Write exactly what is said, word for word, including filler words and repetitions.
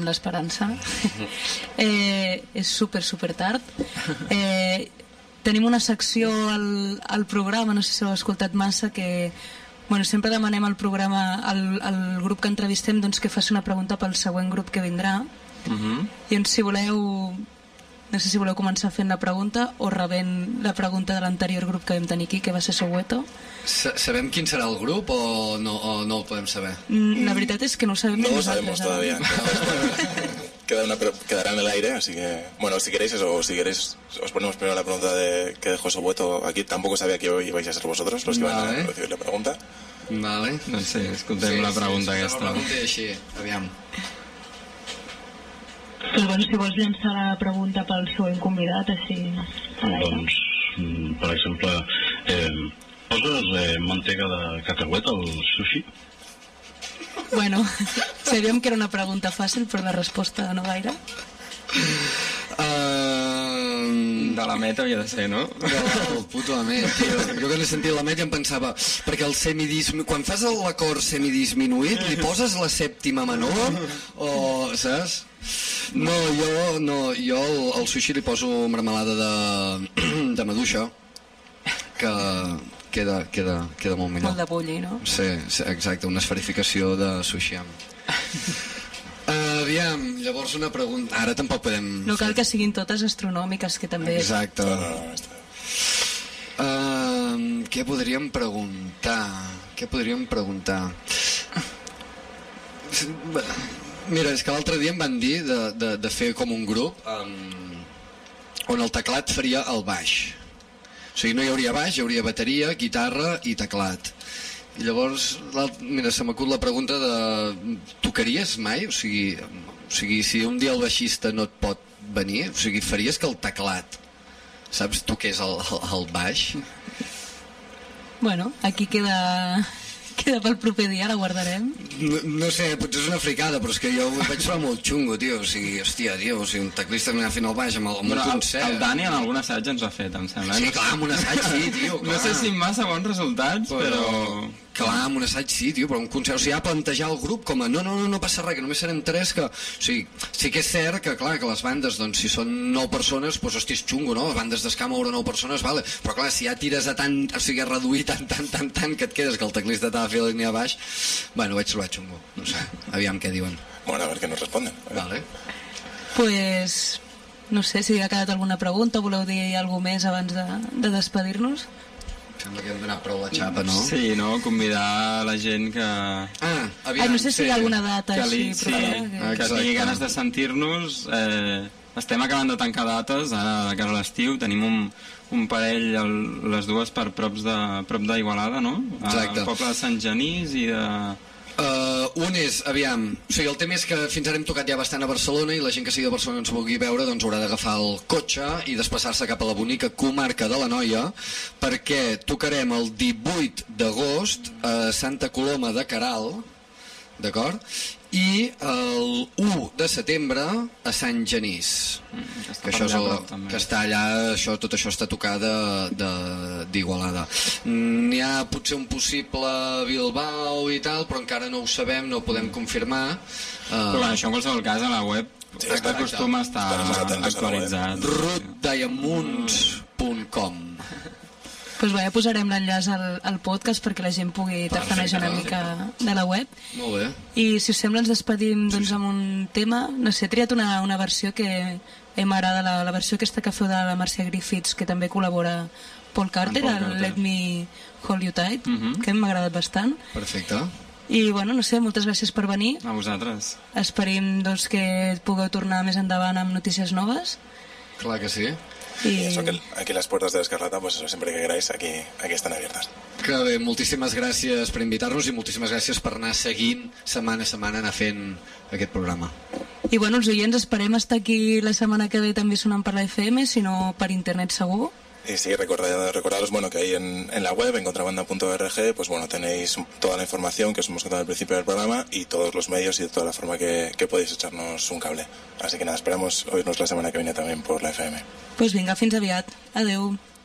l'esperança. eh, és super, super tard. Eh, tenim una secció al, al programa, no sé si l'heu escoltat massa, que bueno, sempre demanem al programa, al, al grup que entrevistem, doncs, que faci una pregunta pel següent grup que vindrà. Uh-huh. I doncs, si voleu, no sé si voleu començar fent la pregunta o rebent la pregunta de l'anterior grup que vam tenir aquí, que va ser Soweto. Sabem quin serà el grup o no, o no ho podem saber? La veritat és que no ho sabem. No lo sabemos todavía. Queda una, quedará en el aire, así que bueno, si queréis eso, o si queréis os ponemos primero la pregunta de que dejó Soweto aquí. Tampoco sabía que hoy ibais a ser vosotros los que vale. van a recibir la pregunta. Vale, doncs sí, escoltem sí, la pregunta sí, aquesta. La pregunta és així, aviam. Pues bueno, si vols llançar la pregunta pel següent convidat, així a l'aire. Doncs, per exemple, eh, poses eh, mantega de cacauet al sushi? Bueno, sabíem que era una pregunta fàcil, però la resposta no gaire. Uh, de la Met havia de ser, no? Del puto Amet, tio. Jo que n'he sentit l'Amet ja em pensava, perquè el semidisminuït, quan fas l'acord semidisminuït, li poses la sèptima menor o, saps? No, jo, no, jo al, al sushi li poso marmelada de, de maduixa, que queda, queda, queda molt millor. Molt de bulli, no? Sí, sí, exacte, una esferificació de sushi. Uh, aviam, llavors una pregunta. Ara tampoc podem... No cal que siguin totes astronòmiques, que també... Exacte. Uh, què podríem preguntar? Què podríem preguntar? Mira, és que l'altre dia em van dir de, de, de fer com un grup um, on el teclat faria el baix. O sigui, no hi hauria baix, hi hauria bateria, guitarra i teclat. I llavors, mira, se m'acut la pregunta de... Tocaries mai? O sigui, o sigui, si un dia el baixista no et pot venir, o sigui, faries que el teclat, saps, toqués el, el, el baix? Bueno, aquí queda... queda pel proper dia, la guardarem. No, no sé, potser és una fricada, però és que jo ho vaig trobar molt xungo, tio. O sigui, hòstia, tio, o sigui, un teclista que m'ha fent el baix amb, el, amb bueno, un concert. El, el Dani en algun assaig ens ho ha fet, em sembla. Sí, clar, amb un assaig sí, tio, clar. No sé si amb massa bons resultats, però... però... Clar, amb un assaig sí, tio, però un concert, o sigui, ja plantejar el grup com a no, no, no, no passa res, que només serem tres, que... O sigui, sí que és cert que, clar, que les bandes, doncs, si són nou persones, doncs, hosti, és xungo, no? Les bandes d'esca moure nou persones, vale. Però, clar, si ja tires a tant, o sigui, a reduir tant, tant, tant, tant, que et quedes que el teclista t'ha de fer la línia baix, bueno, ho vaig trobar xungo, no sé, aviam què diuen. Bueno, a ver què nos responden. Vale. Pues, no sé, si ha quedat alguna pregunta, voleu dir alguna més abans de, de despedir-nos? Sembla que hem donat prou la xapa, no? Sí, no? Convidar la gent que... Ah, aviam. Ai, no sé si sí. hi ha alguna data que així, li, sí, però... que, que tingui ganes de sentir-nos. Eh, estem acabant de tancar dates, ara de cara a l'estiu. Tenim un, un parell, el, les dues per props de, prop d'Igualada, no? Exacte. Al poble de Sant Genís i de... Uh, un és, aviam, o sigui, el tema és que fins ara hem tocat ja bastant a Barcelona i la gent que sigui de Barcelona ens vulgui veure doncs haurà d'agafar el cotxe i desplaçar-se cap a la bonica comarca de l'Anoia, perquè tocarem el divuit d'agost a Santa Coloma de Queralt, d'acord? I el u de setembre a Sant Genís, mm, que, que, això és el, que està allà, això, tot això està tocat d'Igualada. N'hi ha potser un possible Bilbao i tal, però encara no ho sabem, no ho podem confirmar. Uh, però bueno, això en qualsevol cas a la web sí, acostuma a estar actualitzat. root diamonds punt com. Pues bé, posarem l'enllaç al, al podcast perquè la gent pugui tafanejar una mica de la web. Molt bé. I si us sembla ens despedim doncs, amb un tema. No sé, he triat una, una versió que a mi m'agrada, la, la versió aquesta que feu de la Marcia Griffiths, que també col·labora Paul Carter, Paul el Carter. Let Me Hold You Tight, uh Mhm. -huh. que m'ha agradat bastant. Perfecte. I bueno, no sé, moltes gràcies per venir. A vosaltres. Esperem doncs, que pugueu tornar més endavant amb notícies noves. Clar que sí. I, Y eso, que aquí las puertas de Escarlata, pues eso, siempre que queráis, aquí, aquí están abiertas. Que bé, moltíssimes gràcies per invitar-nos i moltíssimes gràcies per anar seguint setmana a setmana, anar fent aquest programa. I bueno, els oients esperem estar aquí la setmana que ve també sonant per la F M, si no per internet segur. Y sí, recordad, recordaros bueno, que ahí en, en la web, en contrabanda punto org, pues bueno, tenéis toda la información que os hemos contado al principio del programa y todos los medios y de toda la forma que, que podéis echarnos un cable. Así que nada, esperamos oírnos la semana que viene también por la F M. Pues vinga, fins aviat. Adeu.